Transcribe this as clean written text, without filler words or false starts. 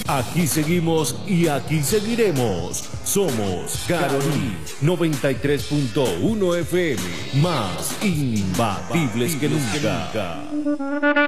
Aquí seguimos y aquí seguiremos. Somos Carolí 93.1 FM, más imbatibles que nunca.